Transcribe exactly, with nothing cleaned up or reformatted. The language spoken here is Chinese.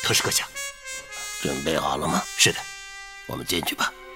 特使阁下。 准备好了吗？ 是的。 我们进去吧。